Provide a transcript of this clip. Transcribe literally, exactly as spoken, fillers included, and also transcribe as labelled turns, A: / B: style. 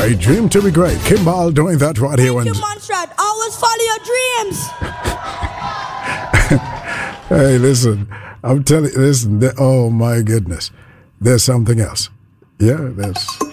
A: I dream to be great. Kimball doing that right here.
B: Thank
A: When
B: you, Montserrat. Always follow your dreams.
A: Hey, listen, I'm telling you, listen, there, oh my goodness, there's something else. Yeah, there's.